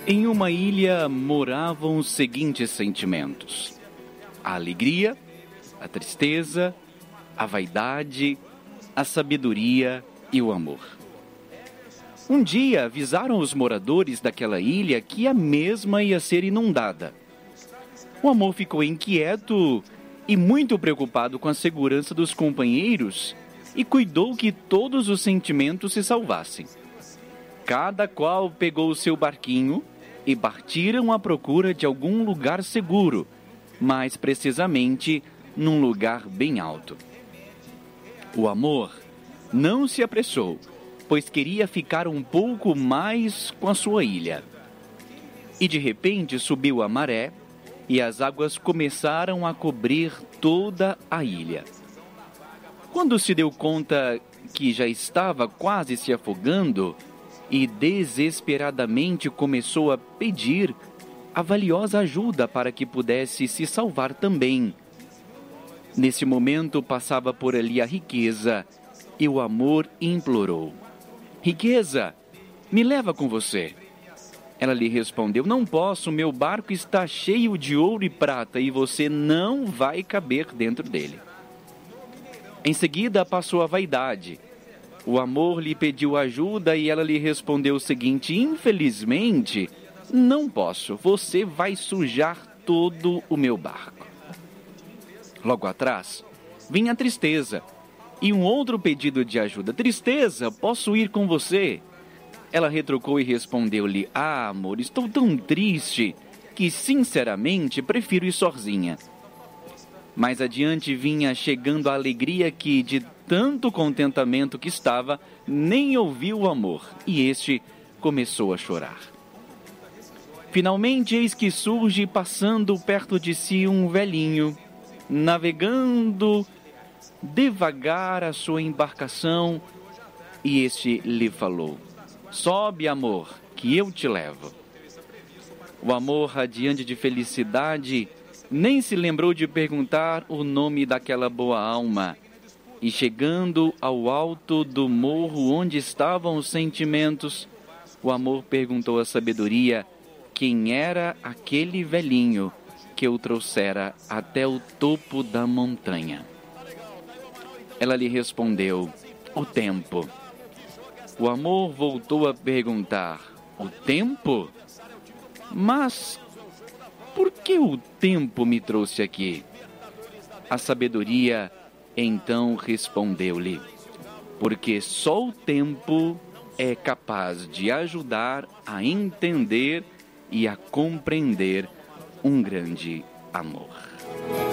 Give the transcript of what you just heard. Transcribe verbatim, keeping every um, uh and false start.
Em uma ilha moravam os seguintes sentimentos: a alegria, a tristeza, a vaidade, a sabedoria e o amor. Um dia avisaram os moradores daquela ilha que a mesma ia ser inundada. O amor ficou inquieto e muito preocupado com a segurança dos companheiros e cuidou que todos os sentimentos se salvassem. Cada qual pegou o seu barquinho e partiram à procura de algum lugar seguro, mais precisamente num lugar bem alto. O amor não se apressou, pois queria ficar um pouco mais com a sua ilha. E de repente subiu a maré e as águas começaram a cobrir toda a ilha. Quando se deu conta que já estava quase se afogando e desesperadamente começou a pedir a valiosa ajuda para que pudesse se salvar também. Nesse momento passava por ali a riqueza e o amor implorou: "Riqueza, me leva com você." Ela lhe respondeu: "Não posso, meu barco está cheio de ouro e prata e você não vai caber dentro dele." Em seguida passou a vaidade. O amor lhe pediu ajuda e ela lhe respondeu o seguinte: "Infelizmente, não posso, você vai sujar todo o meu barco." Logo atrás, vinha a tristeza e um outro pedido de ajuda: "Tristeza, posso ir com você?" Ela retrucou e respondeu-lhe: "Ah, amor, estou tão triste que, sinceramente, prefiro ir sozinha." Mais adiante vinha chegando a alegria que, de tanto contentamento que estava, nem ouviu o amor, e este começou a chorar. Finalmente, eis que surge, passando perto de si, um velhinho, navegando devagar a sua embarcação, e este lhe falou: "Sobe, amor, que eu te levo." O amor, radiante de felicidade, nem se lembrou de perguntar o nome daquela boa alma. E chegando ao alto do morro onde estavam os sentimentos, o amor perguntou à sabedoria quem era aquele velhinho que o trouxera até o topo da montanha. Ela lhe respondeu: "O tempo." O amor voltou a perguntar: "O tempo? Mas por que o tempo me trouxe aqui?" A sabedoria então respondeu-lhe: "Porque só o tempo é capaz de ajudar a entender e a compreender um grande amor."